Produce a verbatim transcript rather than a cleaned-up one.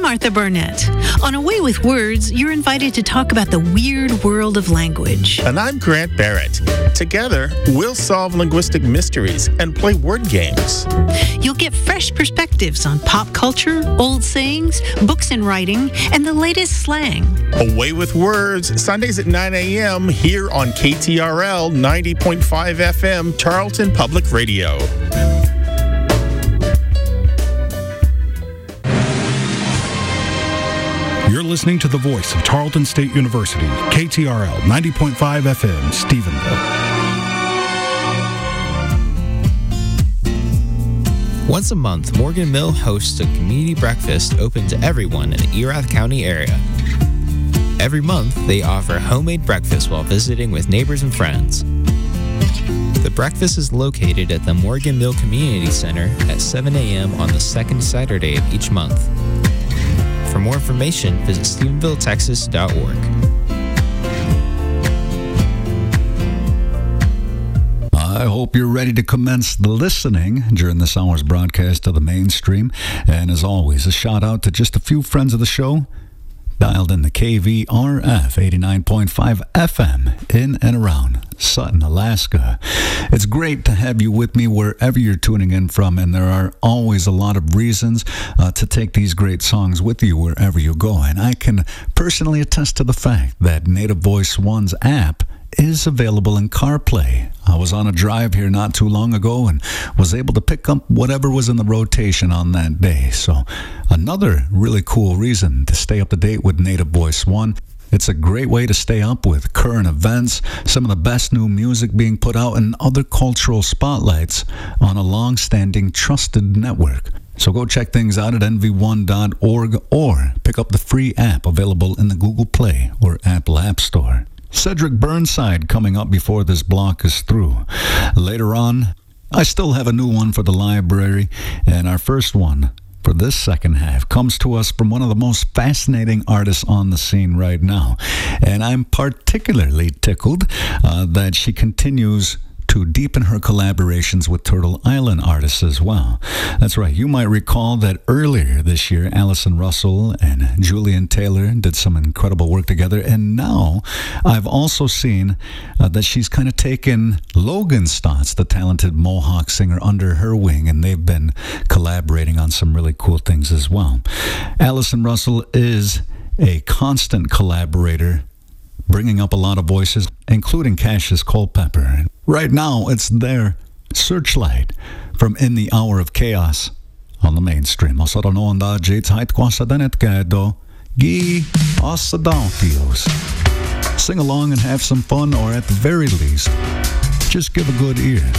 Martha Barnett. On Away with Words, you're invited to talk about the weird world of language. And I'm Grant Barrett. Together, we'll solve linguistic mysteries and play word games. You'll get fresh perspectives on pop culture, old sayings, books and writing, and the latest slang. Away with Words, Sundays at nine a.m. here on K T R L ninety point five F M, Tarleton Public Radio. You're listening to the voice of Tarleton State University, K T R L ninety point five F M, Stephenville. Once a month, Morgan Mill hosts a community breakfast open to everyone in the Erath County area. Every month, they offer homemade breakfast while visiting with neighbors and friends. The breakfast is located at the Morgan Mill Community Center at seven a.m. on the second Saturday of each month. For more information, visit stephenville texas dot org. I hope you're ready to commence the listening during this hour's broadcast of the mainstream. And as always, a shout out to just a few friends of the show dialed in the K V R F eighty-nine point five F M in and around Sutton, Alaska. It's great to have you with me wherever you're tuning in from, and there are always a lot of reasons uh, to take these great songs with you wherever you go. And I can personally attest to the fact that Native Voice One's app is available in CarPlay. I was on a drive here not too long ago and was able to pick up whatever was in the rotation on that day. So another really cool reason to stay up to date with Native Voice One. It's a great way to stay up with current events, some of the best new music being put out, and other cultural spotlights on a long-standing trusted network. So go check things out at N V one dot org or pick up the free app available in the Google Play or Apple App Store. Cedric Burnside coming up before this block is through. Later on, I still have a new one for the library, and our first one for this second half comes to us from one of the most fascinating artists on the scene right now. And I'm particularly tickled uh, that she continues to deepen her collaborations with Turtle Island artists as well. That's right, you might recall that earlier this year, Allison Russell and Julian Taylor did some incredible work together, and now I've also seen uh, that she's kind of taken Logan Stotts, the talented Mohawk singer, under her wing, and they've been collaborating on some really cool things as well. Allison Russell is a constant collaborator, bringing up a lot of voices, including Cassius Culpepper. Right now, it's their Searchlight from In the Hour of Chaos on the mainstream. Osaranoanda Jades Height Quasadenet Gado Gi Osadontios. Sing along and have some fun, or at the very least, just give a good ear